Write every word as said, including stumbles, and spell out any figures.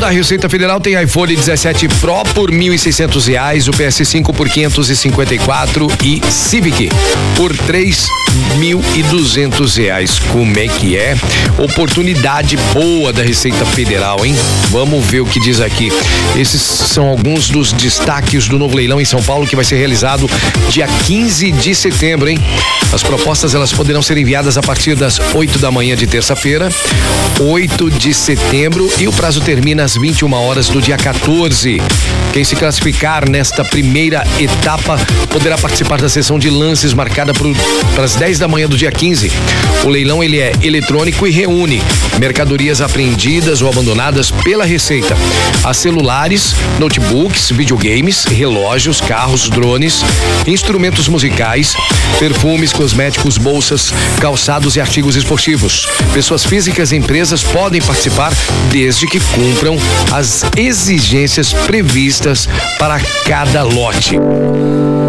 Receita Federal tem iPhone dezessete Pro por mil e seiscentos reais, o P S cinco por quinhentos e cinquenta e quatro e Civic por três mil e duzentos reais. Como é que é? Oportunidade boa da Receita Federal, hein? Vamos ver o que diz aqui. Esses são alguns dos destaques do novo leilão em São Paulo, que vai ser realizado dia quinze de setembro, hein? As propostas, elas poderão ser enviadas a partir das oito da manhã de terça-feira, oito de setembro, e o prazo termina às vinte e uma horas do dia quatorze. Quem se classificar nesta primeira etapa poderá participar da sessão de lances marcada para as dez da manhã do dia quinze. O leilão, ele é eletrônico e reúne mercadorias apreendidas ou abandonadas pela Receita, a celulares, notebooks, videogames, relógios, carros, drones, instrumentos musicais, perfumes, cosméticos, bolsas, calçados e artigos esportivos. Pessoas físicas e empresas podem participar desde que cumpram as exigências previstas para cada lote.